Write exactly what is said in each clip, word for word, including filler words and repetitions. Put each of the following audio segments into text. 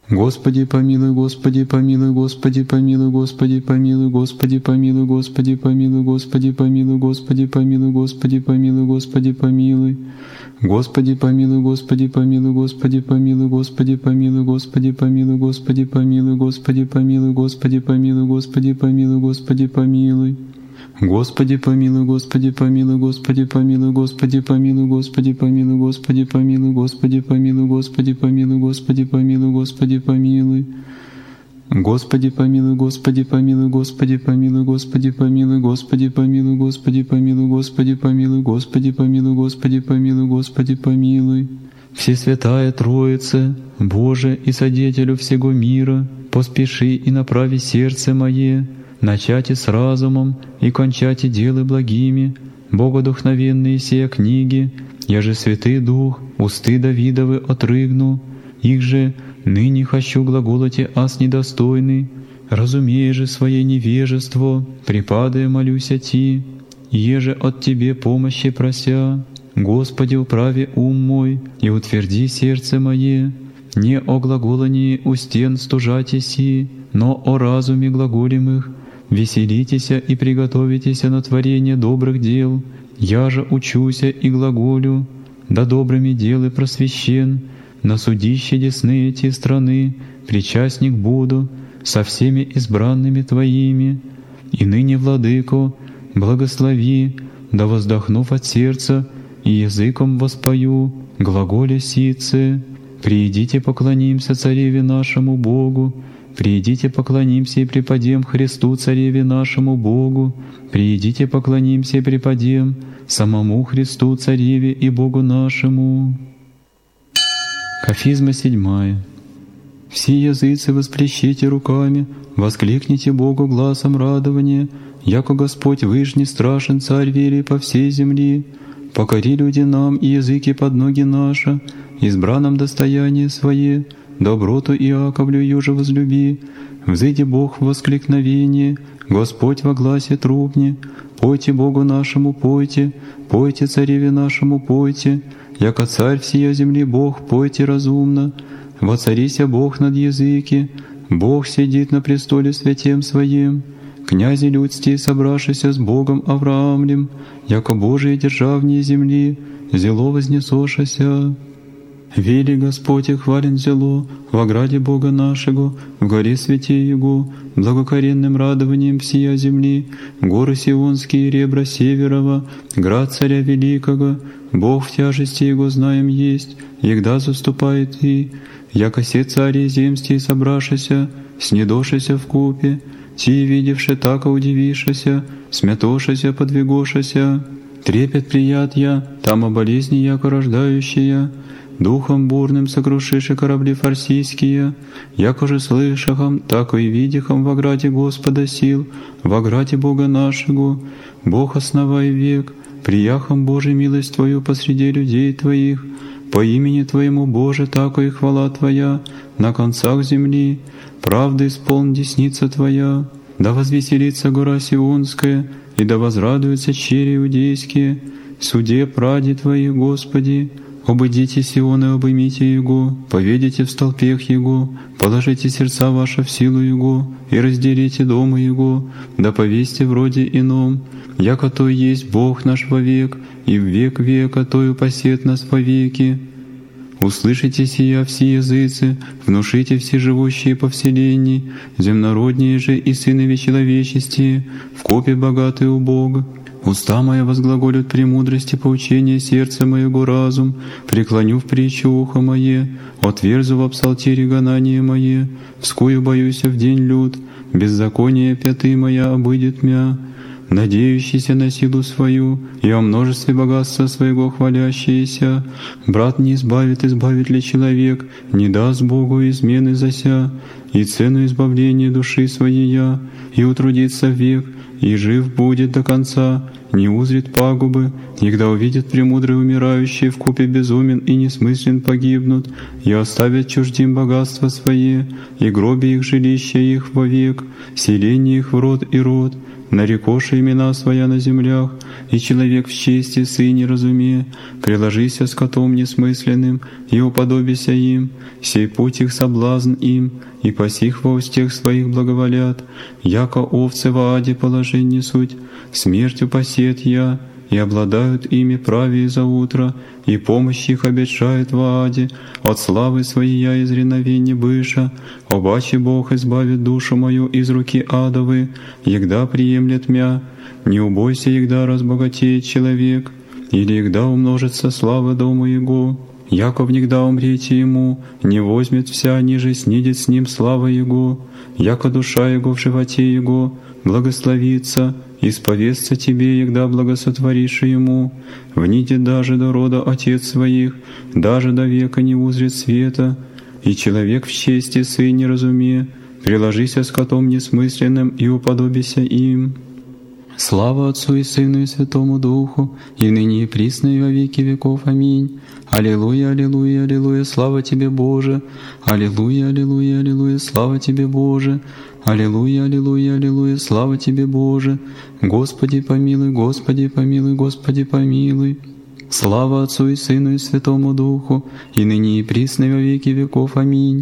Господи помилуй, Господи помилуй, Господи помилуй, Господи помилуй, Господи помилуй, Господи помилуй, Господи помилуй, Господи помилуй, Господи помилуй, Господи помилуй. Господи помилуй, Господи помилуй, Господи помилуй, Господи помилуй, Господи помилуй, Господи помилуй, Господи помилуй, Господи помилуй, Господи помилуй, Господи помилуй. Господи помилуй, Господи помилуй, Господи помилуй, Господи помилуй, Господи помилуй, Господи помилуй, Господи помилуй, Господи помилуй, Господи помилуй, Господи помилуй. Господи помилуй, Господи помилуй, Господи помилуй, Господи помилуй, Господи помилуй, Господи помилуй, Господи помилуй, Господи помилуй, Господи помилуй, Господи помилуй. Всесвятая Троица, Боже и Содетелю всего мира, поспеши и направи сердце мое, начати с разумом и кончати делы благими, богодухновенные сия книги, я же Святый Дух, усты Давидовы отрыгну, их же ныне хочу глаголоте аз недостойный, разумея же свое невежество, припадая молюся Ти, еже от Тебе помощи прося. Господи, управи ум мой и утверди сердце мое, не о глаголании у стен стужати си, но о разуме глаголемых. Веселитеся и приготовитеся на творение добрых дел, я же учуся и глаголю, да добрыми делы просвещен, на судище десны эти страны, причастник буду со всеми избранными Твоими. И ныне, Владыко, благослови, да воздохнув от сердца и языком воспою, глаголя сице, приидите поклонимся Цареве нашему Богу, приидите поклонимся и преподем Христу Цареве нашему Богу, приидите поклонимся и преподем самому Христу Цареве и Богу нашему. Кафизма седьмая. Все языцы восплещите руками, воскликните Богу гласом радования, яко Господь выжний страшен Царь верий по всей земли. Покори люди нам и языки под ноги наши, избранном достояние свое, доброту Иаковлю же возлюби. Взыди Бог в воскликновение, Господь во гласе трубни. Пойте Богу нашему, пойте, пойте Цареве нашему, пойте. Яко Царь всея земли Бог, пойте разумно. Воцарися Бог над языки, Бог сидит на престоле святем Своем. Князи людские, собравшися с Богом Авраамлем, яко Божие державнее земли, зело вознесошася. Вели Господь и хвален зело в ограде Бога нашего, в горе святей Его, благокоренным радованием всея земли, горы Сионские, ребра Северова, град Царя Великого, Бог в тяжести Его знаем есть, егда заступает и, яко се цари земские собравшися, снедошися в купе, ти, видевши, тако удивишися, смятошися, подвигошися, трепет прият я, там о болезни яко рождающая, духом бурным сокрушиши корабли фарсийские, яко же слышахом, тако и видихом в ограде Господа сил, в ограде Бога нашего, Бог основай век, прияхом Божий милость Твою посреди людей Твоих, по имени Твоему, Боже, тако и хвала Твоя на концах земли, правда исполн десница Твоя, да возвеселится гора Сионская, и да возрадуются чери иудейские, суде пради Твои, Господи. Обыдите Сион и обымите Его, поведите в столпех Его, положите сердца ваши в силу Его, и разделите дома Его, да повесьте в роде ином, яко то есть Бог наш вовек, и в век века то упасет нас вовеки. Услышите сия все языцы, внушите все живущие по вселенной, земнородние же и сынове человечестие, в копе богатые у Бога. Уста моя возглаголют премудрости поучения сердца моего разум, преклоню в притчу ухо мое, отверзу в псалтире гонание мое, вскую боюся в день лют, беззаконие пяты моя обыдет мя, надеющийся на силу свою и о множестве богатства своего хвалящиеся. Брат не избавит, избавит ли человек, не даст Богу измены зася, и цену избавления души своей я, и утрудится век, и жив будет до конца, не узрит пагубы, когда увидят премудрые умирающие в купе безумен и несмыслен погибнут, и оставят чуждим богатства свои, и гробе их жилища их вовек, селение их в род и род, нарекоши имена своя на землях, и человек в чести сыне разуме, приложися с котом несмысленным, и уподобися им, сей путь их соблазн им, и посих во устех своих благоволят, яко овцы в аде положение суть, смертью посет я, и обладают ими правее за утро, и помощь их обещает в аде, от славы своей я из реновения быша, обаче Бог избавит душу мою из руки адовы, егда приемлет мя, не убойся, егда разбогатеет человек, или егда умножится слава дому его, яко внегда умрете ему, не возьмет вся, ниже снидет с ним слава его, яко душа его в животе его, благословится, исповестся тебе, егда благосотворишь ему, внидет даже до рода отец своих, даже до века не узрит света, и человек в чести сын не разуме, приложися с котом несмысленным и уподобися им. Слава Отцу и Сыну и Святому Духу, и ныне и присно и во веки веков. Аминь. Аллилуйя, аллилуйя, аллилуйя, слава Тебе, Боже! Аллилуйя, аллилуйя, аллилуйя, слава Тебе, Боже! Аллилуйя, аллилуйя, аллилуйя, слава Тебе, Боже! Господи помилуй, Господи помилуй, Господи помилуй! Слава Отцу и Сыну и Святому Духу, и ныне и присно и во веки веков. Аминь.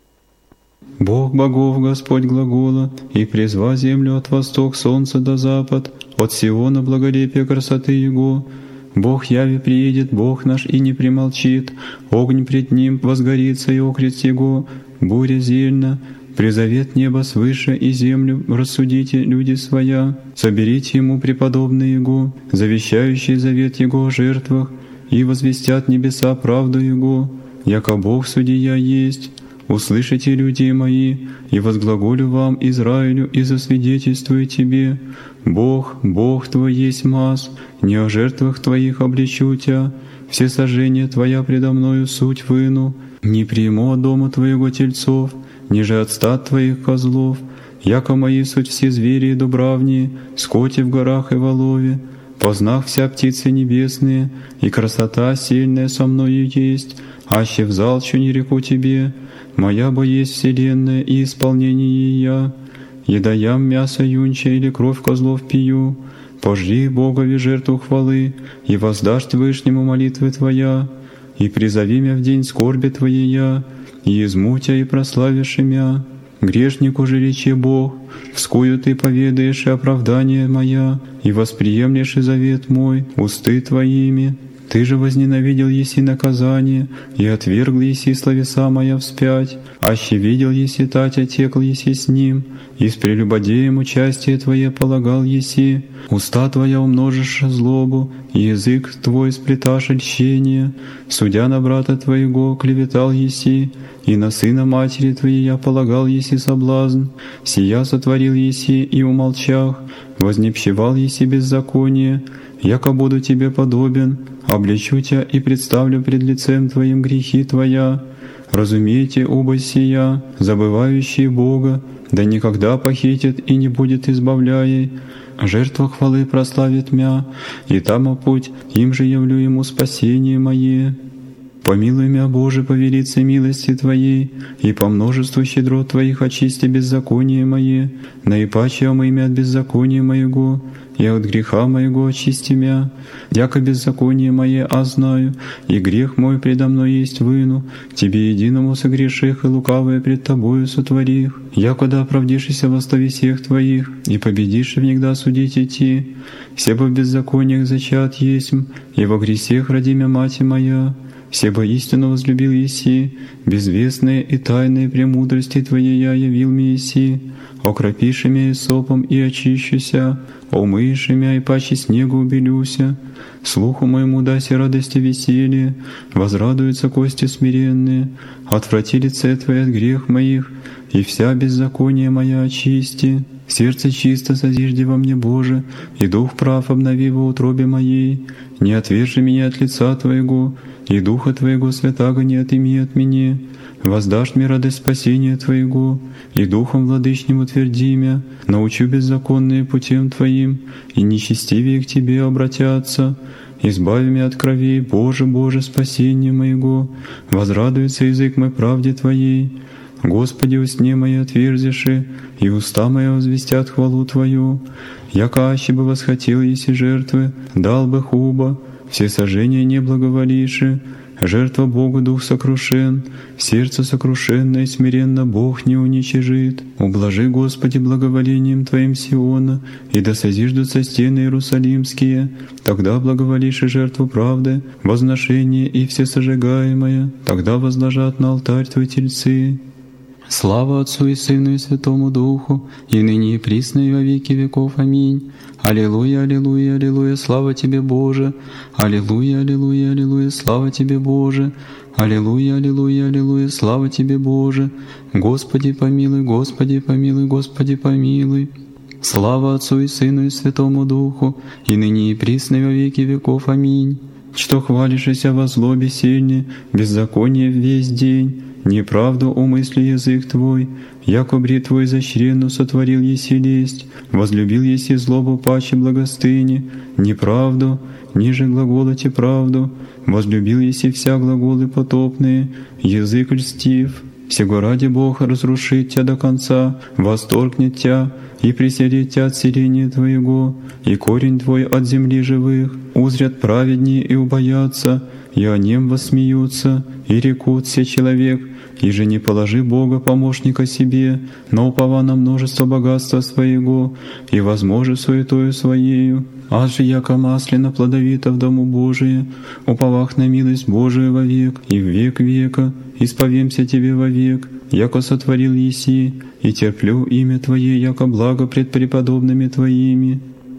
Бог богов, Господь глагола, и призва землю от восток солнца до запад, от всего на благолепие красоты Его. Бог яви приедет, Бог наш и не примолчит, огонь пред Ним возгорится и окрест Его, буря зельна, призовет небо свыше и землю, рассудите, люди своя, соберите Ему преподобные Его, завещающие завет Его о жертвах, и возвестят небеса правду Его, яко Бог судья есть. Услышите, люди мои, и возглаголю вам, Израилю, и засвидетельствую тебе, Бог, Бог твой есть мас, не о жертвах твоих обличу тебя, все сожжения твоя предо мною суть выну, не приму от дома твоего тельцов, ниже от стад твоих козлов, яко мои суть все звери и дубравние, скоти в горах и волове, познав вся птицы небесные, и красота сильная со мною есть, аще взалчу не реку тебе, моя бо есть вселенная и исполнение я, еда ям мясо юнча или кровь козлов пью, пожри Богови жертву хвалы, и воздашь Вышнему молитвы твоя, и призови мя в день скорби твоей я, и изму тя и прославишь имя. Грешнику же речи Бог, вскую ты поведаешь и оправдание моя, и восприемлешь и завет мой усты твоими. Ты же возненавидел еси наказание, и отвергл еси словеса моя вспять, аще видел еси тать, отекл еси с ним, и с прелюбодеем участие твое полагал еси, уста твоя умножишь злобу, и язык твой сплеташь льщение, судя на брата твоего клеветал еси, и на сына матери твоей я полагал еси соблазн, сия сотворил еси и умолчах, вознепщевал еси беззаконие, яко буду тебе подобен, обличу тебя и представлю пред лицем твоим грехи твоя. Разумейте оба сия, забывающие Бога, да никогда похитит и не будет избавляей. Жертва хвалы прославит мя, и там путь, им же явлю ему спасение мое. Помилуй мя, Боже, по велице милости Твоей, и по множеству щедрот Твоих очисти беззаконие мое, наипаче омый мя от беззакония моего, и от греха моего очисти мя, яко беззаконие мое а знаю, и грех мой предо мной есть выну, Тебе единому согреших и лукавое пред Тобою сотворих, яко да оправдишься во славе всех Твоих, и победишь и внегда судить идти, себо в беззакониях зачат есмь, и во гресех родимя мать моя, себо истину возлюбил еси, безвестные и тайные премудрости Твоей я явил мне еси, окропишь мя исопом и очищуся, умыешь мя и паче снегу убелюся, слуху моему даси радости веселье, возрадуются кости смиренные, отврати лице Твое от грех моих, и вся беззаконие моя очисти. Сердце чисто созижди во мне, Боже, и дух прав обнови во утробе моей. Не отвержи меня от лица Твоего, и Духа Твоего святаго не отыми от меня. Воздашь мне радость спасения Твоего, и Духом Владычним утверди мя, научу беззаконные путем Твоим, и нечестивее к Тебе обратятся. Избави меня от кровей, Боже, Боже, спасение моего, возрадуется язык мой правде Твоей. Господи, усне мои отверзиши, и уста мои возвестят хвалу Твою. Яко аще бы восхотел еси жертвы, дал бы хуба, все сожжения не благоволиши. Жертва Богу дух сокрушен, сердце сокрушенное и смиренно Бог не уничижит. Ублажи, Господи, благоволением Твоим Сиона, и да созиждутся стены Иерусалимские. Тогда благоволишь и жертву правды, возношение и всесожигаемое, тогда возложат на алтарь Твой тельцы. Слава Отцу и Сыну и Святому Духу, и ныне и присно и во веки веков. Аминь. Аллилуйя, аллилуйя, аллилуйя, слава Тебе, Боже! Аллилуйя, аллилуйя, аллилуйя, слава Тебе, Боже! Аллилуйя, аллилуйя, аллилуйя, слава Тебе, Боже! Господи помилуй, Господи помилуй, Господи помилуй! Слава Отцу и Сыну и Святому Духу, и ныне и присно и во веки веков. Аминь. Что хвалишься во злобе сильне, беззаконие весь день, неправду умысли язык Твой, яко брит Твой изощренно сотворил еси лесть, возлюбил еси злобу паче благостыни, неправду, ниже глаголоте правду, возлюбил еси вся глаголы потопные, язык льстив. Сего ради Бог разрушит Тя до конца, восторгнет Тя и преселит Тя от селения Твоего, и корень Твой от земли живых. Узрят праведнее и убоятся, и о нем воссмеются, и рекут все человек, и же не положи Бога помощника себе, но упова на множество богатства своего, и возможи суетою своею. Аз же яко маслина плодовита в дому Божие, уповах на милость Божию вовек, и в век века, исповемся Тебе вовек, яко сотворил еси, и терплю имя Твое, яко благо пред преподобными Твоими.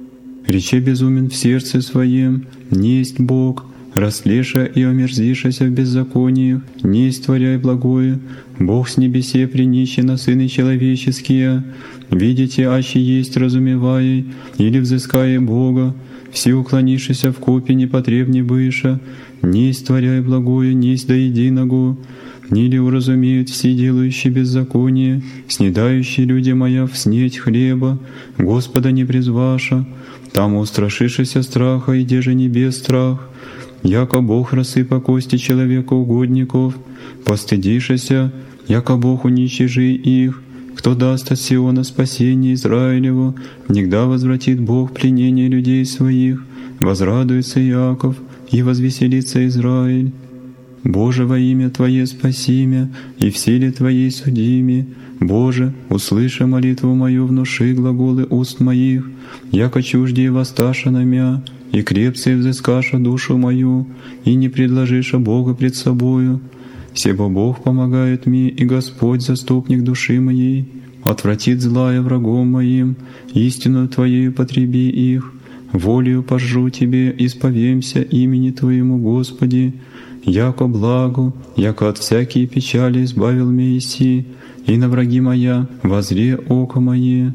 Рече безумен в сердце своем, несть Бог, растлеша и омерзишася в беззакониях, не истворяй благое, Бог с небесе принищи на сыны человеческие. Видите, аще есть разумевай, или взыская Бога, все уклонившися в копе непотребне быша, не истворяй благое, несть до единого, не ли уразумеют все делающие беззаконие, снедающие люди моя вснеть хлеба, Господа не призваша, там устрашишися страха, и де же небес страх, яко Бог рассыпа кости человека угодников, постыдишася, яко Бог уничижи их, кто даст от Сиона спасение Израилеву, нигда возвратит Бог пленение людей своих, возрадуется Иаков, и возвеселится Израиль. Боже, во имя Твое спаси мя, и в силе Твоей суди ми. Боже, услыши молитву мою, внуши глаголы уст моих, яко чуждее воссташа на мя, и крепце взыскаша душу мою, и не предложиша Бога пред собою. Себо Бог помогает мне, и Господь заступник души моей, отвратит злая врагом моим, истину Твоею потреби их, волею пожру Тебе, исповемся имени Твоему, Господи, яко благу, яко от всякие печали избавил меня еси, и на враги моя возре око мое.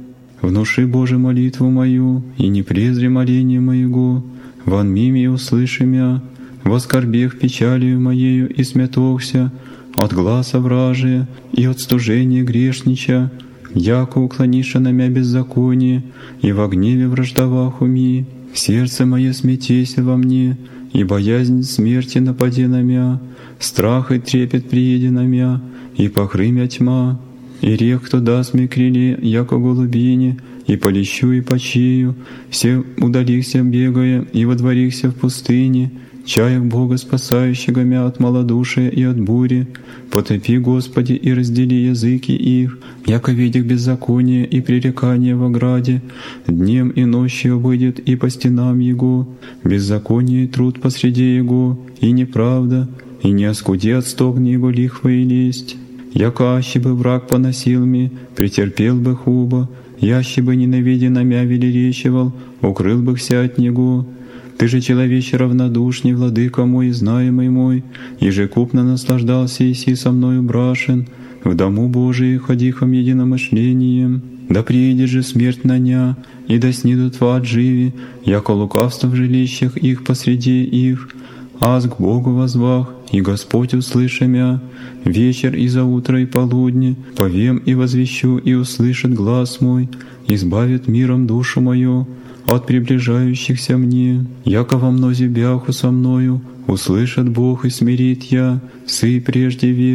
Внуши, Боже, молитву мою, и не презри моление моего, вон мими услыши мя, воскорбех печалью моею и смятохся, от гласа вражия и от стужения грешнича, яко уклониша на мя беззаконие, и во гневе враждовах уми, сердце мое смятейся во мне, и боязнь смерти нападе на мя, страх и трепет приеде на мя, и покры мя тьма, и рех, кто даст мне криле, яко голубине, и полещу и почию, все удалихся бегая, и водворихся в пустыне, чаях Бога спасающего мя от малодушия и от бури. Потопи, Господи, и раздели языки их, яко видях беззаконие и пререкание в ограде, днем и ночью выйдет и по стенам Его, беззаконие и труд посреди Его, и неправда, и не оскуди от стогни Его лихва и лесть. Яко аще бы враг поносил ми, претерпел бы хуба, яще бы ненавидя на мя велеречивал, укрыл бы вся от Него. Ты же, человече равнодушный, владыка мой, знаемый мой, ежекупно наслаждался еси со мною брашен, в дому Божии ходихом единомышлением. Да приедет же смерть на ня, и да снидут в ад живи, яко лукавство в жилищах их посреди их. Аз к Богу возвах, и Господь услыша мя, вечер и заутро и полудне, повем и возвещу, и услышит глас мой, избавит миром душу мою от приближающихся мне. Яко во мнозе бяху со мною, услышит Бог и смирит я, сы прежде век,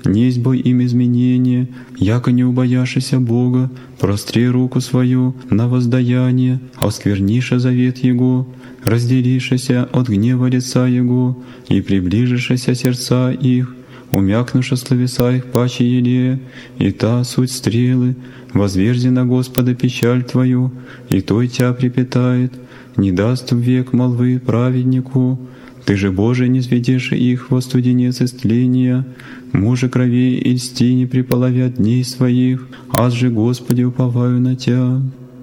не избой им изменение, яко не убояшися Бога, простри руку свою на воздаяние, оскверниша завет Его, разделишися от гнева лица Его, и приближишися сердца их, умякнуша словеса их паче елея, и та суть стрелы, возверзи на Господа печаль Твою, и Той Тя припитает, не даст век молвы праведнику. Ты же, Боже, не сведешь их во студенец истления, мужа кровей и льсти не приполовят дней своих, аз же, Господи, уповаю на Тя.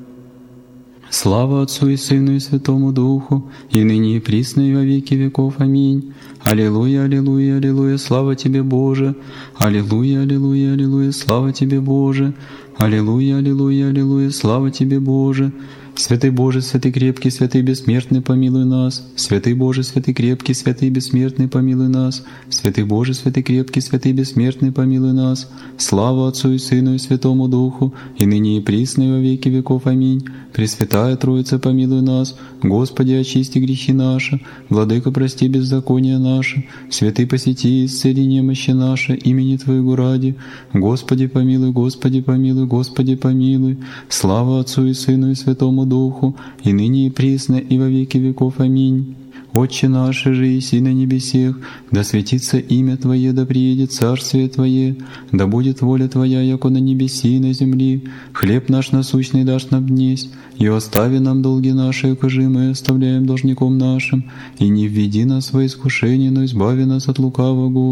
Слава Отцу и Сыну и Святому Духу, и ныне и присно и во веки веков. Аминь. Аллилуйя, аллилуйя, аллилуйя, слава Тебе, Боже! Аллилуйя, аллилуйя, аллилуйя, слава Тебе, Боже! Аллилуйя, аллилуйя, аллилуйя, слава Тебе, Боже! Святый Боже, святый крепкий, святый бессмертный, помилуй нас. Святый Боже, святый крепкий, святый бессмертный, помилуй нас. Святый Боже, святый крепкий, святый бессмертный, помилуй нас. Слава Отцу и Сыну и Святому Духу, и ныне и присно и во веки веков. Аминь. Пресвятая Троица, помилуй нас. Господи, очисти грехи наши. Владыка, прости беззакония наши. Святый, посети и исцели немощи наши, имени Твоего ради. Господи, помилуй, Господи, помилуй, Господи, помилуй. Слава Отцу и Сыну и Святому Духу, и ныне и присно и во веки веков. Аминь. Отче наш, же еси на небесех, да светится имя Твое, да приедет царствие Твое, да будет воля Твоя, яко на небеси и на земли. Хлеб наш насущный дашь нам днесь, и остави нам долги наши, кожи мы оставляем должником нашим, и не введи нас во искушение, но избави нас от лукавого.